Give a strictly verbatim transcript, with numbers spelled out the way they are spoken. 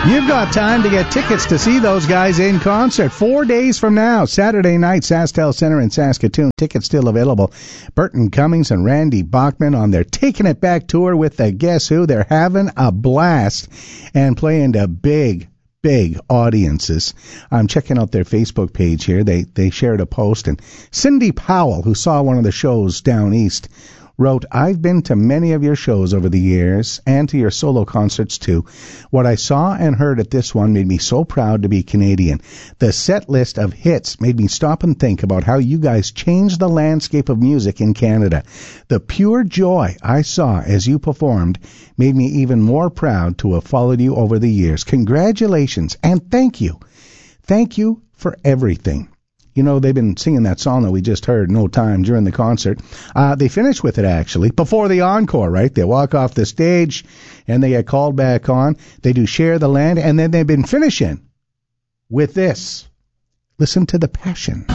You've got time to get tickets to see those guys in concert. Four days from now, Saturday night, SaskTel Center in Saskatoon. Tickets still available. Burton Cummings and Randy Bachman on their Taking It Back tour with the Guess Who. They're having a blast and playing to big, big audiences. I'm checking out their Facebook page here. They they shared a post, and Cindy Powell, who saw one of the shows down east, wrote, I've been to many of your shows over the years and to your solo concerts too. What I saw and heard at this one made me so proud to be Canadian. The set list of hits made me stop and think about how you guys changed the landscape of music in Canada. The pure joy I saw as you performed made me even more proud to have followed you over the years. Congratulations and thank you. Thank you for everything. You know, they've been singing that song that we just heard, No Time, during the concert. Uh, they finish with it, actually, before the encore, right? They walk off the stage, and they get called back on. They do Share the Land, and then they've been finishing with this. Listen to the passion.